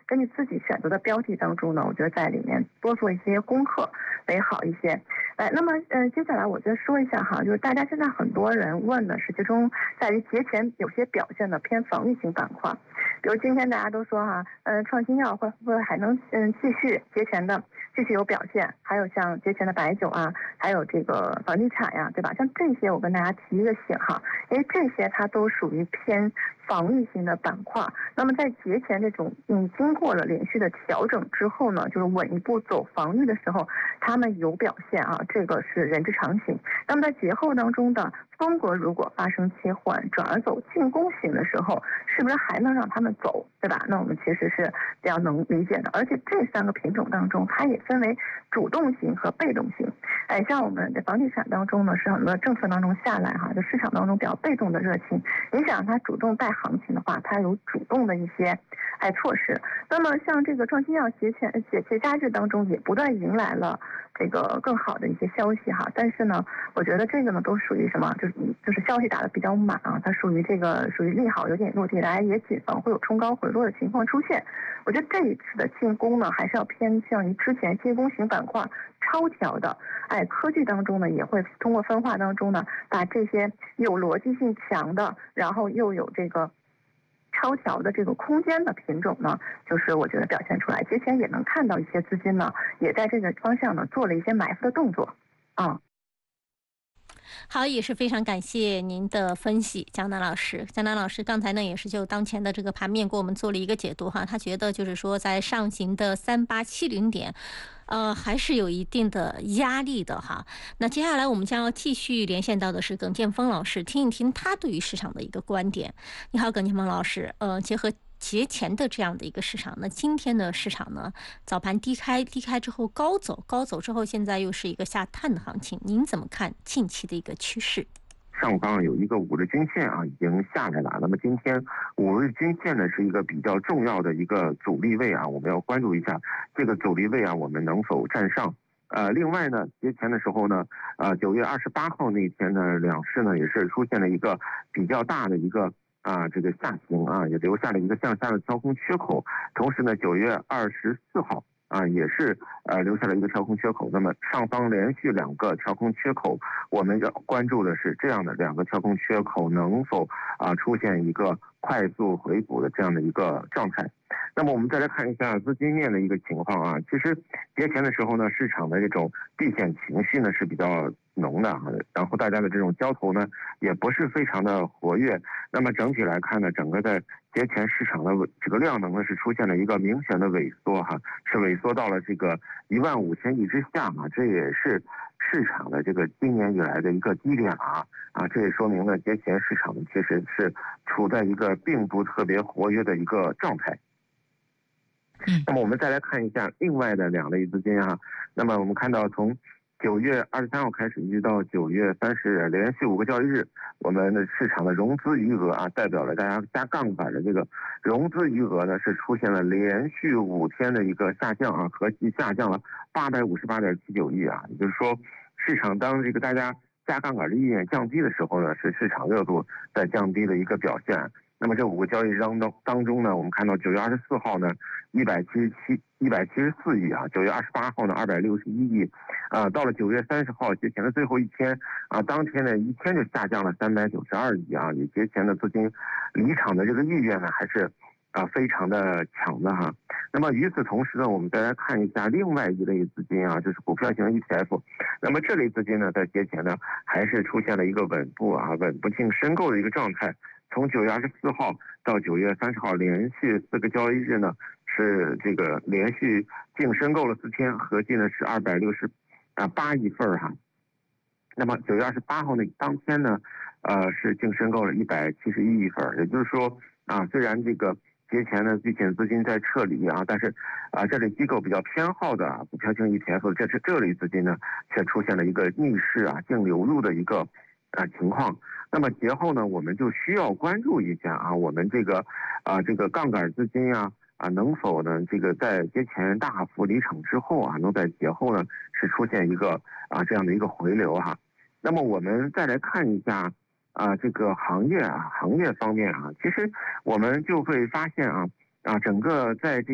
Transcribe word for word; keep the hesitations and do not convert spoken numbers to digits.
根据自己选择的标的当中呢，我觉得在里面多做一些功课为好一些。哎，那么呃，接下来我觉得说一下哈，就是大家现在很多人问的是，其中在于节前有些表现的偏防御型板块，比如今天大家都说哈，呃，创新药会不会还能嗯继续节前的继续有表现？还有像节前的白酒啊，还有这个房地产呀，对吧？像这些我跟大家提一个醒哈，因为这些它都属于偏防御型的板块。那么在节前这种嗯经过了连续的调整之后呢，就是稳一步走防御的时候，他们有表现啊，这个是人之常情。那么在节后当中的风格如果发生切换，转而走进攻型的时候，是不是还能让他们走，对吧？那我们其实是比较能理解的。而且这三个品种当中，它也分为主动型和被动型。哎，像我们的房地产当中呢，是很多政策当中下来哈，就市场当中比较被动的热情。你想让它主动带行情的话，它有主动的一些哎措施。那么像这个创新药节前节节假日当中，也不断迎来了这个更好的一些消息哈。但是呢，我觉得这个呢都属于什么？就是就是消息打得比较满啊，它属于这个属于利好有点落地，大家也谨防会有冲高回落的情况出现。我觉得这一次的进攻呢，还是要偏向于之前进攻型板块超调的。哎，科技当中呢，也会通过分化当中呢，把这些有逻辑性强的，然后又有这个超调的这个空间的品种呢，就是我觉得表现出来。节前也能看到一些资金呢，也在这个方向呢做了一些埋伏的动作，啊。 好，也是非常感谢您的分析，江南老师。江南老师刚才呢也是就当前的这个盘面给我们做了一个解读哈，他觉得就是说在上行的三八七零点，呃，还是有一定的压力的哈。那接下来我们将要继续连线到的是耿建峰老师，听一听他对于市场的一个观点。你好，耿建峰老师，呃，结合节前的这样的一个市场，那今天的市场呢，早盘低开，低开之后高走，高走之后现在又是一个下探的行情，您怎么看近期的一个趋势？ 上方有一个五日均线啊，已经下来了。那么今天五日均线呢是一个比较重要的一个阻力位啊，我们要关注一下这个阻力位啊，我们能否站上？呃，另外呢，节前的时候呢，呃，九月二十八号那天呢，两市呢也是出现了一个比较大的一个啊这个下行啊，也留下了一个向下的跳空缺口。同时呢，九月二十四号。啊，也是呃留下了一个跳空缺口。那么上方连续两个跳空缺口，我们要关注的是这样的两个跳空缺口能否啊出现一个快速回补的这样的一个状态。那么我们再来看一下资金面的一个情况啊，其实节前的时候呢，市场的这种避险情绪呢是比较浓的，然后大家的这种交投呢也不是非常的活跃。那么整体来看呢，整个在节前市场的这个量能呢是出现了一个明显的萎缩哈，是萎缩到了这个一万五千亿之下嘛，这也是市场的这个今年以来的一个低点了啊啊，这也说明了节前市场呢其实是处在一个并不特别活跃的一个状态。那么我们再来看一下另外的两类资金啊，那么我们看到从九月二十三号开始一直到九月三十日，连续五个交易日，我们的市场的融资余额啊，代表了大家加杠杆的这个融资余额呢，是出现了连续五天的一个下降啊，合计下降了八百五十八点七九亿啊，也就是说，市场当这个大家加杠杆的意愿降低的时候呢，是市场热度在降低的一个表现。那么这五个交易日当中当中呢，我们看到九月二十四号呢，一百七十七一百七十四亿啊，九月二十八号呢，二百六十一亿，啊，到了九月三十号节前的最后一天啊，当天呢一天就下降了三百九十二亿啊，也节前的资金离场的这个意愿呢还是啊非常的强的哈。那么与此同时呢，我们再来看一下另外一类资金啊，就是股票型 E T F。那么这类资金呢，在节前呢还是出现了一个稳步啊稳步净申购的一个状态。从九月二十四号到九月三十号，连续四个交易日呢，是这个连续净申购了四天，合计呢是二百六十啊八亿份哈。那么九月二十八号呢，当天呢，呃是净申购了一百七十一亿份，也就是说啊，虽然这个节前呢避险资金在撤离啊，但是啊这类机构比较偏好的啊股票型 E T F 这这这类资金呢，却出现了一个逆势啊净流入的一个啊情况。那么节后呢，我们就需要关注一下啊，我们这个啊这个杠杆资金啊啊能否呢这个在节前大幅离场之后啊，能在节后呢是出现一个啊这样的一个回流哈。那么我们再来看一下啊这个行业啊行业方面啊，其实我们就会发现啊啊整个在这